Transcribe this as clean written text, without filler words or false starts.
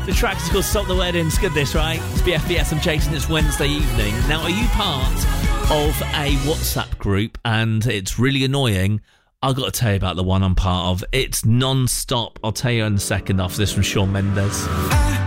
The track is called Stop the Weddings. Good this, right? It's BFBS, I'm Jason. It's Wednesday evening. Now, are you part of a WhatsApp group and it's really annoying? I've got to tell you about the one I'm part of. It's non-stop. I'll tell you in a second after this from Shawn Mendes.